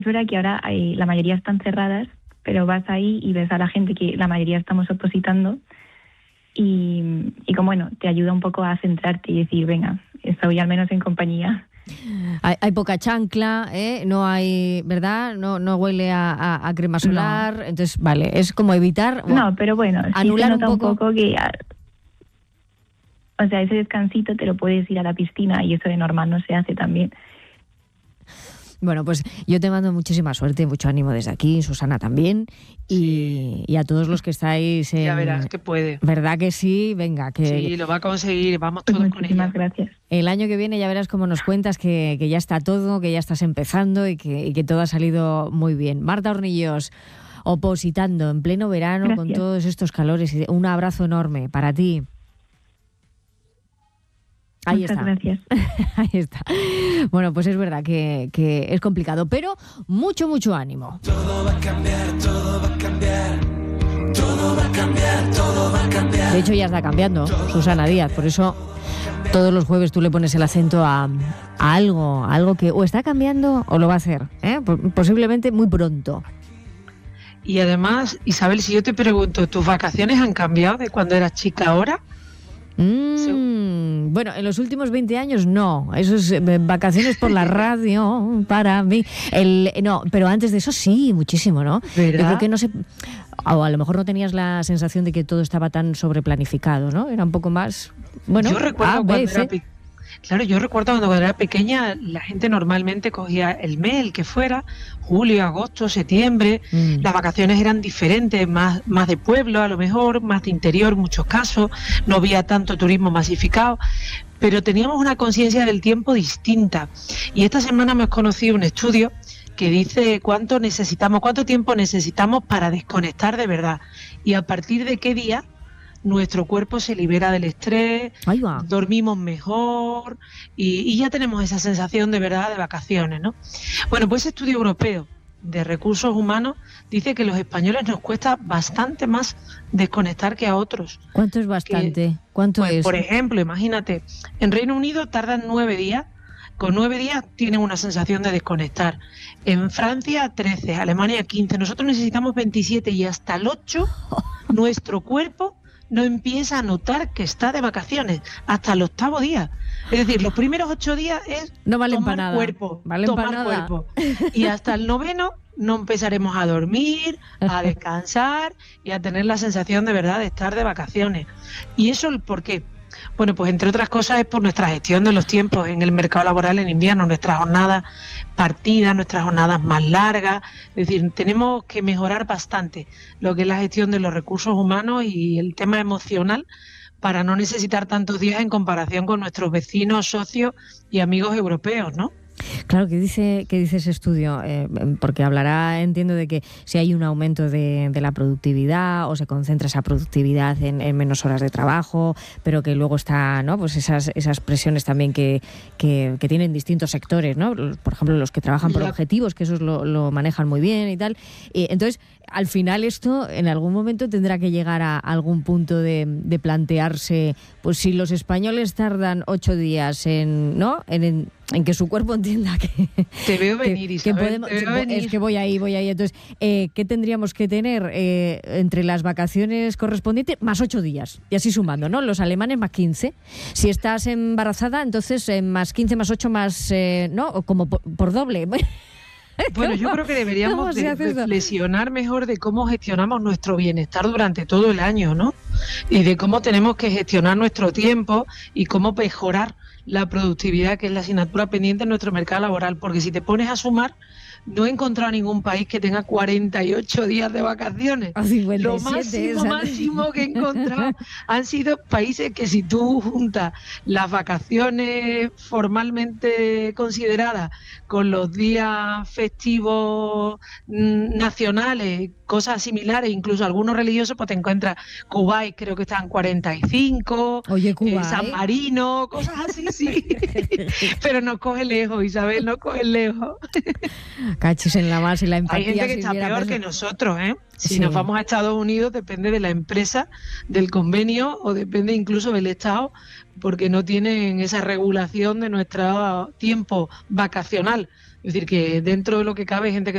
verdad que ahora la mayoría están cerradas, pero vas ahí y ves a la gente que la mayoría estamos opositando y como bueno, te ayuda un poco a centrarte y decir, venga, estoy al menos en compañía. Hay poca chancla, no hay, ¿verdad? No huele a crema solar, no. Entonces, vale, es como evitar... No, pero bueno, anular sí se nota un poco que... O sea, ese descansito te lo puedes ir a la piscina y eso de normal no se hace también. Bueno, pues yo te mando muchísima suerte, mucho ánimo desde aquí, Susana también, y a todos los que estáis ya verás que puede. ¿Verdad que sí? Venga, que... Sí, lo va a conseguir, vamos todos con ella. Muchísimas gracias. El año que viene ya verás cómo nos cuentas que ya está todo, que ya estás empezando y que todo ha salido muy bien. Marta Hornillos, opositando en pleno verano, gracias. Con todos estos calores. Un abrazo enorme para ti. Ahí Muchas está. Gracias. Ahí está. Bueno, pues es verdad que es complicado, pero mucho ánimo. Todo va a cambiar, todo va a cambiar. Todo va a cambiar, todo va a cambiar. De hecho, ya está cambiando, Susana Díaz. Por eso todos los jueves tú le pones el acento a algo que o está cambiando o lo va a hacer, posiblemente muy pronto. Y además, Isabel, si yo te pregunto, ¿tus vacaciones han cambiado de cuando eras chica ahora? Bueno, en los últimos 20 años no. Eso es vacaciones por la radio para mí. No, pero antes de eso sí, muchísimo, ¿no? ¿Verdad? Yo creo que no sé, o a lo mejor no tenías la sensación de que todo estaba tan sobreplanificado, ¿no? Era un poco más, bueno, yo recuerdo yo recuerdo cuando era pequeña, la gente normalmente cogía el mes, el que fuera, julio, agosto, septiembre. Las vacaciones eran diferentes, más de pueblo a lo mejor, más de interior en muchos casos, no había tanto turismo masificado, pero teníamos una conciencia del tiempo distinta. Y esta semana hemos conocido un estudio que dice cuánto tiempo necesitamos para desconectar de verdad y a partir de qué día nuestro cuerpo se libera del estrés, dormimos mejor y ya tenemos esa sensación de verdad de vacaciones, ¿no? Bueno, pues ese estudio europeo de recursos humanos dice que a los españoles nos cuesta bastante más desconectar que a otros. ¿Cuánto es bastante? ¿Cuánto es? Por ejemplo, imagínate, en Reino Unido tardan 9 días. Con 9 días tienen una sensación de desconectar. En Francia 13, Alemania 15. Nosotros necesitamos 27 y hasta el 8 nuestro cuerpo no empieza a notar que está de vacaciones hasta el 8º día. Es decir, los primeros 8 días es no valen tomar para nada. Cuerpo, valen tomar para nada. cuerpo. Y hasta el 9º no empezaremos a dormir, a descansar y a tener la sensación de verdad de estar de vacaciones. ¿Y eso por qué? Bueno, pues entre otras cosas es por nuestra gestión de los tiempos en el mercado laboral en invierno, nuestras jornadas partidas, nuestras jornadas más largas. Es decir, tenemos que mejorar bastante lo que es la gestión de los recursos humanos y el tema emocional para no necesitar tantos días en comparación con nuestros vecinos, socios y amigos europeos, ¿no? Claro, ¿qué dice ese estudio? Porque hablará, entiendo, de que si hay un aumento de la productividad o se concentra esa productividad en menos horas de trabajo, pero que luego está, ¿no? Pues esas presiones también que tienen distintos sectores, ¿no? Por ejemplo, los que trabajan por objetivos, que esos lo manejan muy bien y tal. Entonces, al final esto en algún momento tendrá que llegar a algún punto de plantearse, pues si los españoles tardan 8 días en que su cuerpo entienda que... Te veo venir, Isabel, te veo venir. Es que voy ahí. Entonces, ¿qué tendríamos que tener entre las vacaciones correspondientes más 8 días? Y así sumando, ¿no? Los alemanes más 15. Si estás embarazada, entonces más 15, más 8, más... ¿no? O como por doble. Bueno, yo creo que deberíamos reflexionar mejor de cómo gestionamos nuestro bienestar durante todo el año, ¿no? Y de cómo tenemos que gestionar nuestro tiempo y cómo mejorar la productividad, que es la asignatura pendiente en nuestro mercado laboral. Porque si te pones a sumar, no he encontrado ningún país que tenga 48 días de vacaciones. Lo máximo que he encontrado han sido países que si tú juntas las vacaciones formalmente consideradas con los días festivos nacionales, cosas similares, incluso algunos religiosos, pues te encuentras Kuwait, creo que están 45, Oye, Cuba, San Marino, cosas así, sí. Pero nos coge lejos, Isabel, nos coge lejos. Cachis en la más y la empatía. Hay gente que está peor que nosotros, ¿eh? Si sí. nos vamos a Estados Unidos depende de la empresa, del convenio o depende incluso del Estado, porque no tienen esa regulación de nuestro tiempo vacacional. Es decir, que dentro de lo que cabe hay gente que